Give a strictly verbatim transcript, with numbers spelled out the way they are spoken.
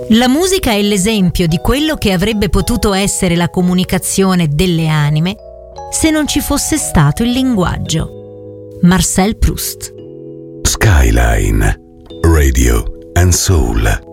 La musica è l'esempio di quello che avrebbe potuto essere la comunicazione delle anime se non ci fosse stato il linguaggio. Marcel Proust. Skyline Radio and Soul.